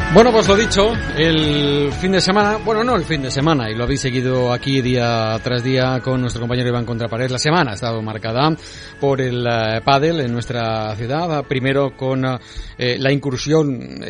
Bueno, pues lo dicho, el fin de semana, bueno, no el fin de semana, y lo habéis seguido aquí día tras día con nuestro compañero Iván Contrapared. La semana ha estado marcada por el pádel en nuestra ciudad, primero con la incursión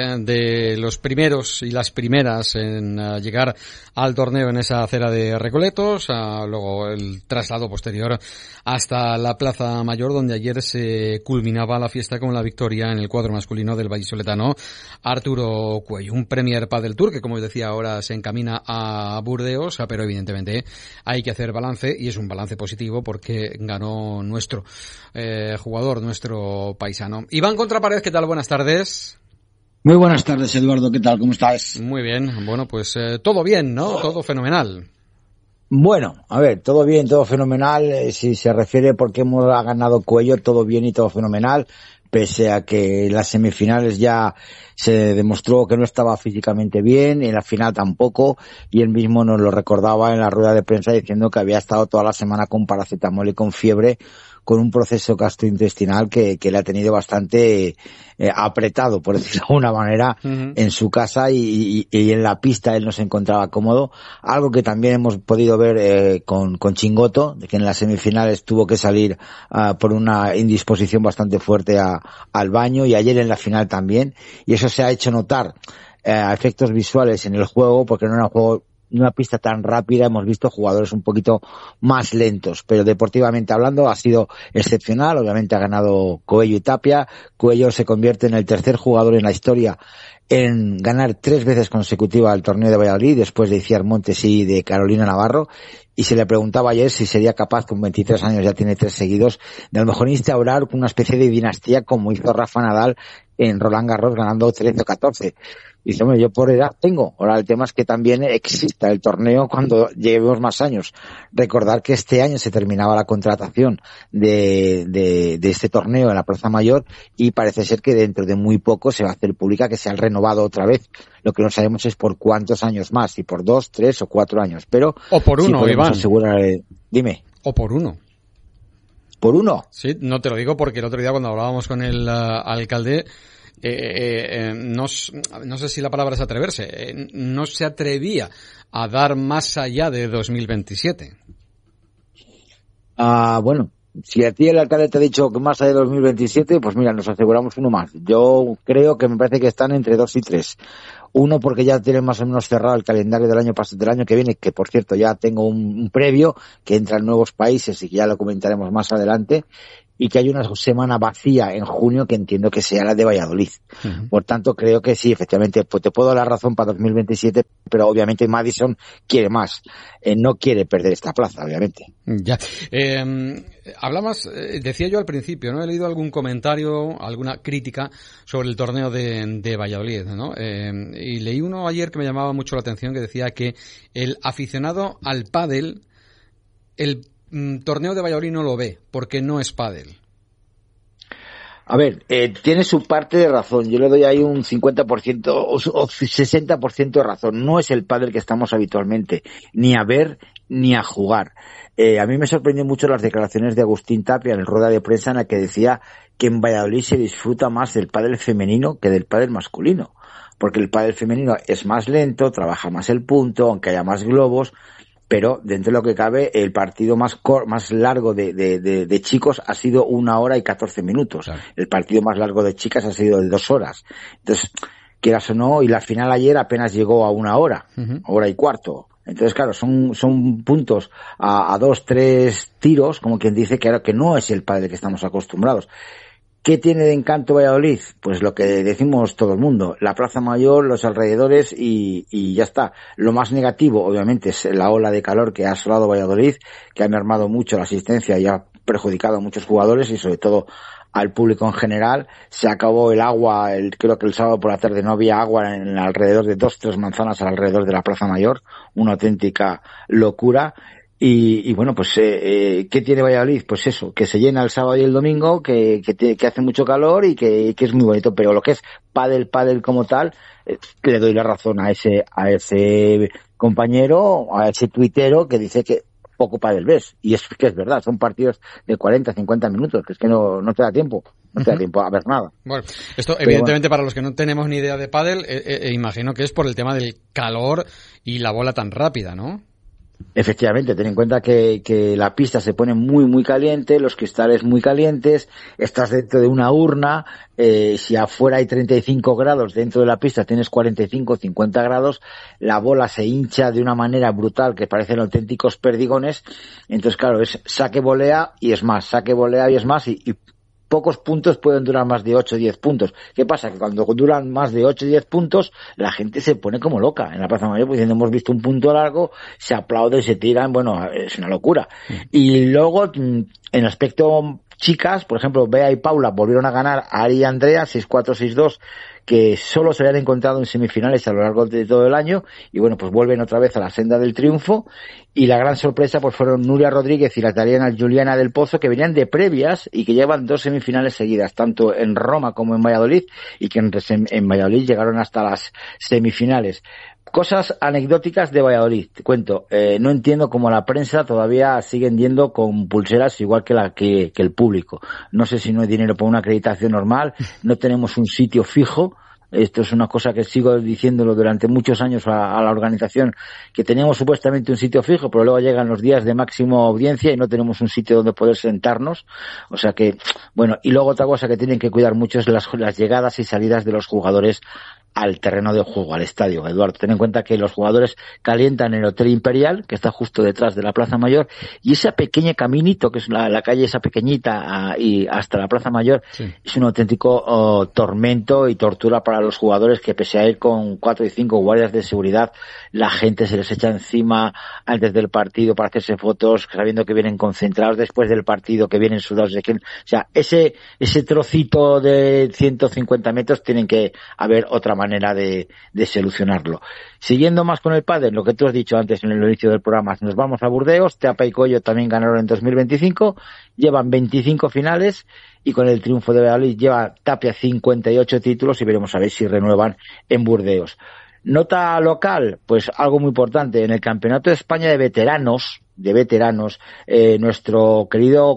de los primeros y las primeras en llegar al torneo en esa acera de Recoletos, luego el traslado posterior hasta la Plaza Mayor, donde ayer se culminaba la fiesta con la victoria en el cuadro masculino del vallisoletano Arturo Cuello. Un Premier Padel Tour que, como os decía, ahora se encamina a Burdeos, pero evidentemente hay que hacer balance, y es un balance positivo porque ganó nuestro jugador, nuestro paisano. Iván Contrapared, ¿qué tal? Buenas tardes. Muy buenas tardes, Eduardo, ¿qué tal? ¿Cómo estás? Muy bien, bueno, pues todo bien, ¿no? Todo fenomenal. Bueno, a ver, todo bien, todo fenomenal, si se refiere porque hemos ganado Cuello, todo bien y todo fenomenal, pese a que en las semifinales ya se demostró que no estaba físicamente bien, y en la final tampoco, y él mismo nos lo recordaba en la rueda de prensa diciendo que había estado toda la semana con paracetamol y con fiebre, con un proceso gastrointestinal que le ha tenido bastante apretado, por decirlo de alguna manera, en su casa, y en la pista él no se encontraba cómodo, algo que también hemos podido ver con Chingoto, de que en las semifinales tuvo que salir por una indisposición bastante fuerte al baño, y ayer en la final también, y eso se ha hecho notar a efectos visuales en el juego, porque no era un juego, una pista tan rápida, hemos visto jugadores un poquito más lentos, pero deportivamente hablando ha sido excepcional. Obviamente ha ganado Coello y Tapia. Coello se convierte en el tercer jugador en la historia en ganar 3 veces consecutiva el torneo de Valladolid, después de Iciar Montes y de Carolina Navarro, y se le preguntaba ayer si sería capaz, con 23 años, ya tiene 3 seguidos, de a lo mejor instaurar una especie de dinastía como hizo Rafa Nadal en Roland Garros ganando 13 o 14. Y dice, hombre, yo por edad tengo. Ahora el tema es que también exista el torneo cuando llevemos más años. Recordar que este año se terminaba la contratación de este torneo en la Plaza Mayor, y parece ser que dentro de muy poco se va a hacer pública que se ha renovado otra vez. Lo que no sabemos es por cuántos años más, si por 2, 3 o 4 años. Pero o por uno, Iván. Asegurar, dime. O por uno. ¿Por uno? Sí, no te lo digo porque el otro día cuando hablábamos con el alcalde, no sé si la palabra es atreverse, no se atrevía a dar más allá de 2027. Bueno, si a ti el alcalde te ha dicho que más allá de 2027, pues mira, nos aseguramos uno más. Yo creo que me parece que están entre 2 y 3. Uno porque ya tienen más o menos cerrado el calendario del año que viene, que por cierto ya tengo un previo, que entran nuevos países y que ya lo comentaremos más adelante, y que hay una semana vacía en junio que entiendo que sea la de Valladolid. Uh-huh. Por tanto, creo que sí, efectivamente, pues te puedo dar la razón para 2027, pero obviamente Madison quiere más. No quiere perder esta plaza, obviamente. Ya. Hablabas, decía yo al principio, ¿no? He leído algún comentario, alguna crítica sobre el torneo de Valladolid, ¿no? Y leí uno ayer que me llamaba mucho la atención, que decía que el aficionado al pádel, el torneo de Valladolid no lo ve porque no es pádel. A ver, tiene su parte de razón. Yo le doy ahí un 50% o 60% de razón. No es el pádel que estamos habitualmente ni a ver ni a jugar. A mí me sorprendió mucho las declaraciones de Agustín Tapia en el rueda de prensa, en la que decía que en Valladolid se disfruta más del pádel femenino que del pádel masculino, porque el pádel femenino es más lento, trabaja más el punto, aunque haya más globos, pero dentro de lo que cabe, el partido más largo de chicos ha sido 1 hora y 14 minutos. Claro. El partido más largo de chicas ha sido de 2 horas. Entonces, quieras o no, y la final ayer apenas llegó a 1 hora, hora y cuarto. Entonces, claro, son puntos a 2, 3 tiros, como quien dice, que no es el pádel que estamos acostumbrados. ¿Qué tiene de encanto Valladolid? Pues lo que decimos todo el mundo, la Plaza Mayor, los alrededores y ya está. Lo más negativo, obviamente, es la ola de calor que ha asolado Valladolid, que ha mermado mucho la asistencia y ha perjudicado a muchos jugadores y sobre todo al público en general. Se acabó el agua, creo que el sábado por la tarde no había agua en alrededor de 2-3 manzanas alrededor de la Plaza Mayor, una auténtica locura. Y bueno, pues ¿qué tiene Valladolid? Pues eso, que se llena el sábado y el domingo, que hace mucho calor y que es muy bonito, pero lo que es pádel como tal, le doy la razón a ese compañero, a ese tuitero que dice que poco pádel ves. Y es que es verdad, son partidos de 40, 50 minutos, que es que no te da tiempo. No te da tiempo a ver nada. Bueno, esto evidentemente para los que no tenemos ni idea de pádel, imagino que es por el tema del calor y la bola tan rápida, ¿no? Efectivamente, ten en cuenta que la pista se pone muy, muy caliente, los cristales muy calientes, estás dentro de una urna, si afuera hay 35 grados, dentro de la pista tienes 45, 50 grados, la bola se hincha de una manera brutal que parecen auténticos perdigones, entonces claro, es saque volea y es más, saque volea y es más, y pocos puntos pueden durar más de 8 o 10 puntos. ¿Qué pasa? Que cuando duran más de 8 o 10 puntos, la gente se pone como loca en la Plaza Mayor, pues diciendo, hemos visto un punto largo, se aplauden, se tiran, bueno, es una locura. Y luego, en aspecto chicas, por ejemplo, Bea y Paula volvieron a ganar a Ari y Andrea 6-4, 6-2, que solo se habían encontrado en semifinales a lo largo de todo el año, y bueno, pues vuelven otra vez a la senda del triunfo, y la gran sorpresa pues fueron Nuria Rodríguez y la italiana Juliana del Pozo, que venían de previas y que llevan 2 semifinales seguidas, tanto en Roma como en Valladolid, y que en Valladolid llegaron hasta las semifinales. Cosas anecdóticas de Valladolid, te cuento, no entiendo cómo la prensa todavía siguen yendo con pulseras igual que el público. No sé si no hay dinero para una acreditación normal, no tenemos un sitio fijo. Esto es una cosa que sigo diciéndolo durante muchos años a la organización, que teníamos supuestamente un sitio fijo, pero luego llegan los días de máxima audiencia y no tenemos un sitio donde poder sentarnos. O sea que, bueno, y luego otra cosa que tienen que cuidar mucho es las llegadas y salidas de los jugadores al terreno de juego, al estadio. Eduardo, ten en cuenta que los jugadores calientan en el Hotel Imperial, que está justo detrás de la Plaza Mayor, y ese pequeño caminito, que es la calle esa pequeñita y hasta la Plaza Mayor, sí, es un auténtico tormento y tortura para los jugadores, que pese a ir con 4 y 5 guardias de seguridad, la gente se les echa encima antes del partido para hacerse fotos, sabiendo que vienen concentrados después del partido, que vienen sudados de que, o sea, ese trocito de 150 metros tienen que haber otra manera de solucionarlo. Siguiendo más con el pádel, lo que tú has dicho antes en el inicio del programa, nos vamos a Burdeos. Teapa y Coello también ganaron en 2025, llevan 25 finales, y con el triunfo de Valladolid lleva Tapia 58 títulos, y veremos a ver si renuevan en Burdeos. Nota local, pues algo muy importante, en el Campeonato de España de veteranos, nuestro querido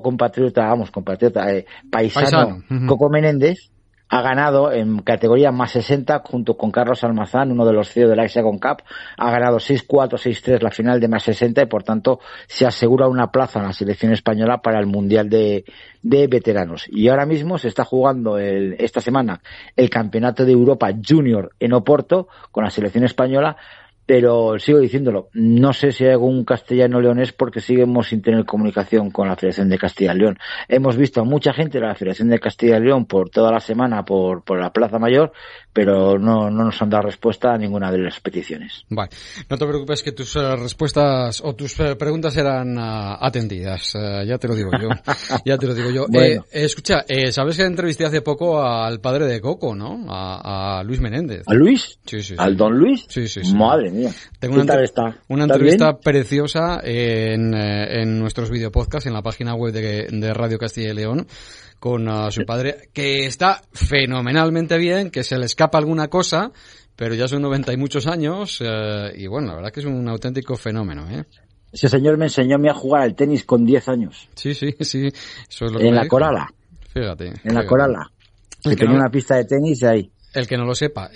paisano, Coco Menéndez, ha ganado en categoría más 60 junto con Carlos Almazán, uno de los CEO de la Hexagon Cup. Ha ganado 6-4, 6-3 la final de más 60, y por tanto se asegura una plaza en la selección española para el Mundial de veteranos. Y ahora mismo se está jugando esta semana el Campeonato de Europa Junior en Oporto con la selección española, pero sigo diciéndolo, no sé si hay algún castellano-leonés, porque seguimos sin tener comunicación con la Federación de Castilla y León. Hemos visto a mucha gente de la Federación de Castilla y León por toda la semana por la Plaza Mayor, pero no nos han dado respuesta a ninguna de las peticiones. Vale, no te preocupes, que tus respuestas o tus preguntas serán atendidas, ya te lo digo yo. Bueno. Escucha, ¿sabes que entrevisté hace poco al padre de Coco, no? A Luis Menéndez. ¿A Luis? Sí. ¿Al don Luis? Sí. Madre mía. Tengo una entrevista preciosa en nuestros videopodcasts, en la página web de Radio Castilla y León, con su padre, que está fenomenalmente bien, que se le escapa alguna cosa, pero ya son 90 y muchos años, y bueno, la verdad que es un auténtico fenómeno, ¿eh? Ese señor me enseñó a mí a jugar al tenis con 10 años. Sí. Eso es lo en la Corala. Fíjate. En la Corala. Que tenía una pista de tenis ahí. El que no lo sepa,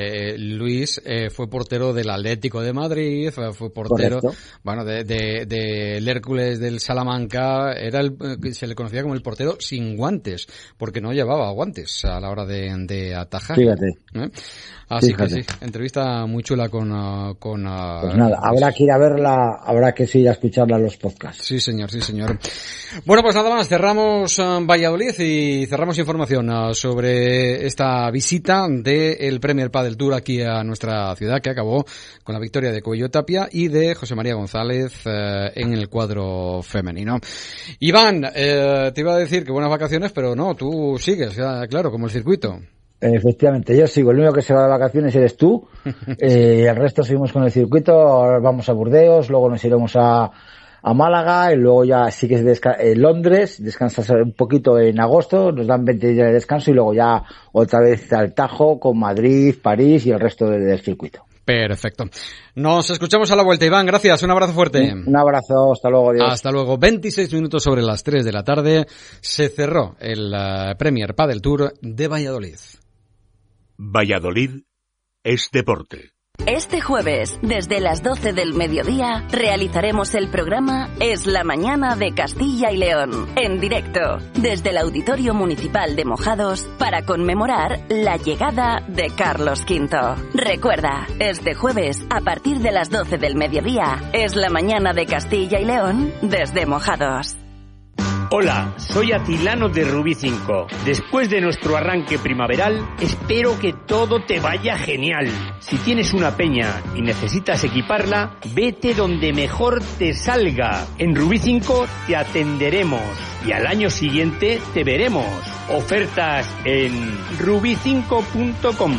Luis fue portero del Atlético de Madrid, fue portero, correcto, bueno, del Hércules del Salamanca, se le conocía como el portero sin guantes, porque no llevaba guantes a la hora de atajar. Fíjate. Así que sí, entrevista muy chula con pues nada, habrá que ir a verla, habrá que ir a escucharla en los podcasts. Sí, señor. Bueno, pues nada más, cerramos Valladolid y cerramos información sobre esta visita del Premier Padel Tour aquí a nuestra ciudad, que acabó con la victoria de Coello Tapia y de José María González en el cuadro femenino. Iván, te iba a decir que buenas vacaciones, pero no, tú sigues, claro, como el circuito. Efectivamente, yo sigo, el único que se va de vacaciones eres tú, el resto seguimos con el circuito, ahora vamos a Burdeos, luego nos iremos a Málaga, y luego ya sí que es Londres, descansas un poquito en agosto, nos dan 20 días de descanso, y luego ya otra vez al Tajo con Madrid, París y el resto del circuito. Perfecto. Nos escuchamos a la vuelta, Iván. Gracias, un abrazo fuerte. Un abrazo, hasta luego, adiós. Hasta luego. 26 minutos sobre las 3 de la tarde. Se cerró el Premier Padel Tour de Valladolid. Valladolid es deporte. Este jueves, desde las 12 del mediodía, realizaremos el programa Es la Mañana de Castilla y León, en directo, desde el Auditorio Municipal de Mojados, para conmemorar la llegada de Carlos V. Recuerda, este jueves, a partir de las 12 del mediodía, Es la Mañana de Castilla y León, desde Mojados. Hola, soy Atilano de Rubí 5. Después de nuestro arranque primaveral, espero que todo te vaya genial. Si tienes una peña y necesitas equiparla, vete donde mejor te salga. En Rubí 5 te atenderemos y al año siguiente te veremos. Ofertas en rubi5.com.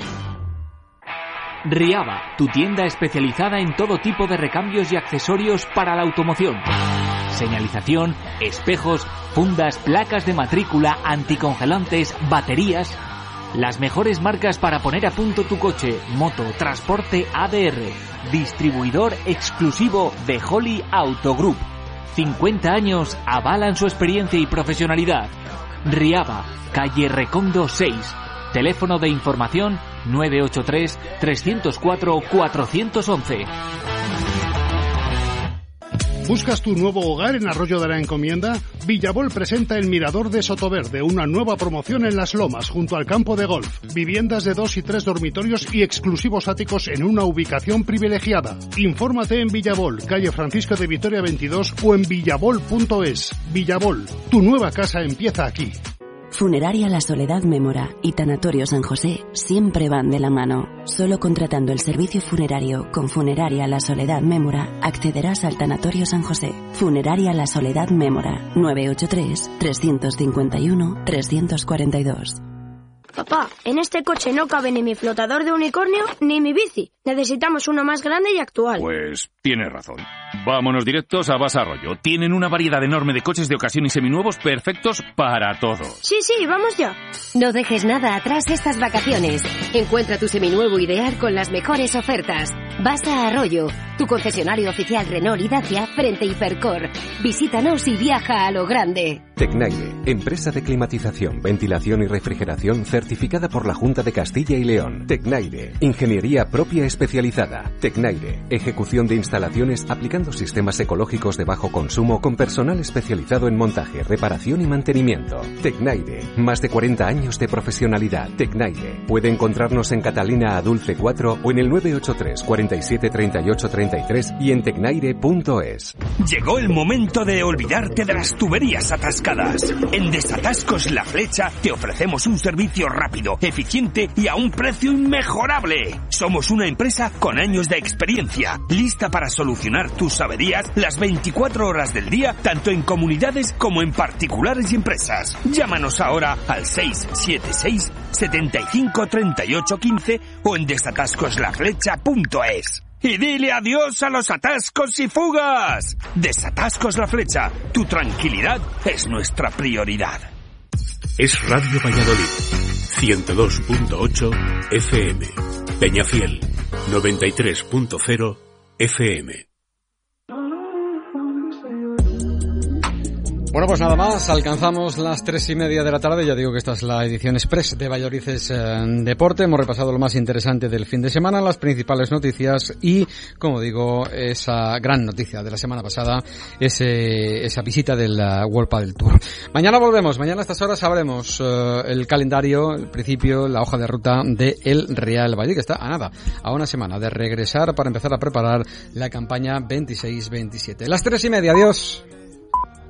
Riaba, tu tienda especializada en todo tipo de recambios y accesorios para la automoción. Señalización, espejos, fundas, placas de matrícula, anticongelantes, baterías. Las mejores marcas para poner a punto tu coche, moto, transporte ADR. Distribuidor exclusivo de Holly Auto Group. 50 años avalan su experiencia y profesionalidad. Riaba, calle Recondo 6. Teléfono de información 983 304 411. ¿Buscas tu nuevo hogar en Arroyo de la Encomienda? Villabol presenta el Mirador de Sotoverde, una nueva promoción en Las Lomas, junto al campo de golf. Viviendas de 2 y 3 dormitorios y exclusivos áticos en una ubicación privilegiada. Infórmate en Villabol, calle Francisco de Vitoria 22 o en villabol.es. Villabol, tu nueva casa empieza aquí. Funeraria La Soledad Mémora y Tanatorio San José siempre van de la mano. Solo contratando el servicio funerario con Funeraria La Soledad Mémora accederás al Tanatorio San José. Funeraria La Soledad Mémora, 983-351-342. Papá, en este coche no cabe ni mi flotador de unicornio ni mi bici. Necesitamos uno más grande y actual. Pues tienes razón. Vámonos directos a Basa Arroyo. Tienen una variedad enorme de coches de ocasión y seminuevos perfectos para todos. Sí, vamos ya. No dejes nada atrás estas vacaciones. Encuentra tu seminuevo ideal con las mejores ofertas. Basa Arroyo, tu concesionario oficial Renault y Dacia frente a Hipercor. Visítanos y viaja a lo grande. Tecnaire, empresa de climatización, ventilación y refrigeración certificada por la Junta de Castilla y León. Tecnaire, ingeniería propia especializada. Tecnaire, ejecución de instalaciones aplicando sistemas ecológicos de bajo consumo con personal especializado en montaje, reparación y mantenimiento. Tecnaire, más de 40 años de profesionalidad. Tecnaire, puede encontrarnos en Catalina Adulce 4 o en el 983 47 38 33 y en tecnaire.es. Llegó el momento de olvidarte de las tuberías atascadas. En Desatascos La Flecha te ofrecemos un servicio rápido, eficiente y a un precio inmejorable. Somos una empresa con años de experiencia, lista para solucionar tus averías las 24 horas del día, tanto en comunidades como en particulares y empresas. Llámanos ahora al 676 75 38 15 o en desatascoslaflecha.es. Y dile adiós a los atascos y fugas. Desatascos La Flecha, tu tranquilidad es nuestra prioridad. Es Radio Valladolid, 102.8 FM. Peñafiel, 93.0 FM. Bueno, pues nada más, alcanzamos las 3:30 de la tarde. Ya digo que esta es la edición express de Valladolid Deporte. Hemos repasado lo más interesante del fin de semana, las principales noticias y, como digo, esa gran noticia de la semana pasada, esa visita del World Padel Tour. Mañana volvemos, mañana a estas horas sabremos el calendario, el principio, la hoja de ruta de el Real Valladolid, que está a nada, a una semana de regresar para empezar a preparar la campaña 26-27. Las 3:30, adiós.